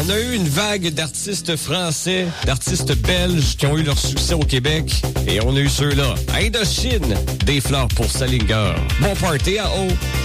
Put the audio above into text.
On a eu une vague d'artistes français, d'artistes belges qui ont eu leur succès au Québec. Et on a eu ceux-là. Indochine, des fleurs pour Salinger. Bon party à eau.